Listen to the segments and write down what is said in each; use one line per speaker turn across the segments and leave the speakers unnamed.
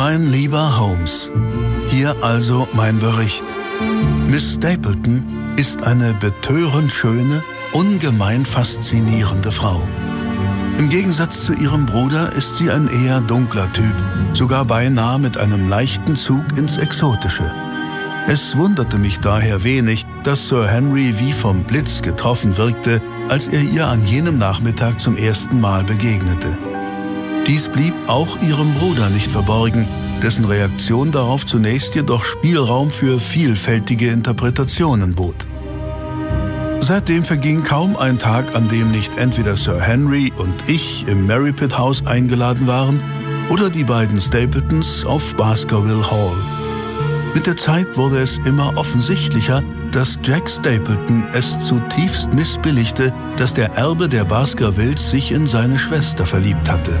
Mein lieber Holmes, hier also mein Bericht. Miss Stapleton ist eine betörend schöne, ungemein faszinierende Frau. Im Gegensatz zu ihrem Bruder ist sie ein eher dunkler Typ, sogar beinahe mit einem leichten Zug ins Exotische. Es wunderte mich daher wenig, dass Sir Henry wie vom Blitz getroffen wirkte, als er ihr an jenem Nachmittag zum ersten Mal begegnete. Dies blieb auch ihrem Bruder nicht verborgen, dessen Reaktion darauf zunächst jedoch Spielraum für vielfältige Interpretationen bot. Seitdem verging kaum ein Tag, an dem nicht entweder Sir Henry und ich im Merripit House eingeladen waren oder die beiden Stapletons auf Baskerville Hall. Mit der Zeit wurde es immer offensichtlicher, dass Jack Stapleton es zutiefst missbilligte, dass der Erbe der Baskervilles sich in seine Schwester verliebt hatte.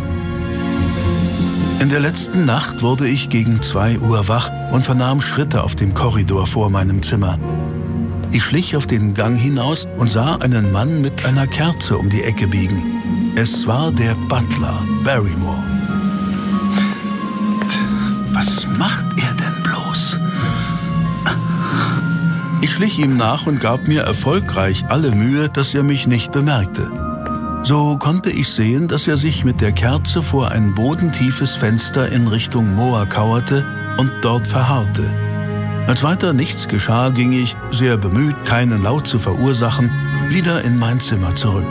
In der letzten Nacht wurde ich gegen 2 Uhr wach und vernahm Schritte auf dem Korridor vor meinem Zimmer. Ich schlich auf den Gang hinaus und sah einen Mann mit einer Kerze um die Ecke biegen. Es war der Butler, Barrymore. Was macht er denn bloß? Ich schlich ihm nach und gab mir erfolgreich alle Mühe, dass er mich nicht bemerkte. So konnte ich sehen, dass er sich mit der Kerze vor ein bodentiefes Fenster in Richtung Moor kauerte und dort verharrte. Als weiter nichts geschah, ging ich, sehr bemüht, keinen Laut zu verursachen, wieder in mein Zimmer zurück.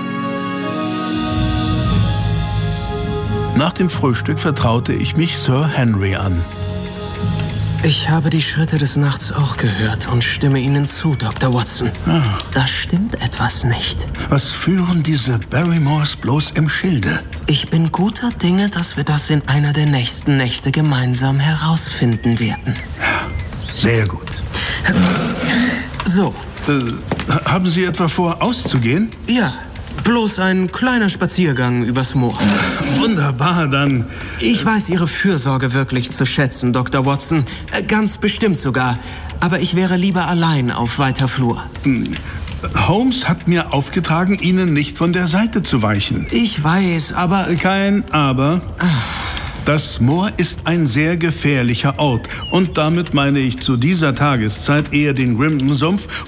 Nach dem Frühstück vertraute ich mich Sir Henry an.
Ich habe die Schritte des Nachts auch gehört und stimme Ihnen zu, Dr. Watson. Da stimmt etwas nicht.
Was führen diese Barrymores bloß im Schilde?
Ich bin guter Dinge, dass wir das in einer der nächsten Nächte gemeinsam herausfinden werden.
Sehr gut.
So.
Haben Sie etwa vor, auszugehen?
Ja, bloß ein kleiner Spaziergang übers Moor.
Wunderbar, dann.
Ich weiß Ihre Fürsorge wirklich zu schätzen, Dr. Watson. Ganz bestimmt sogar. Aber ich wäre lieber allein auf weiter Flur.
Holmes hat mir aufgetragen, Ihnen nicht von der Seite zu weichen.
Ich weiß, aber...
Kein Aber. Das Moor ist ein sehr gefährlicher Ort. Und damit meine ich zu dieser Tageszeit eher den Grimpen-Sumpf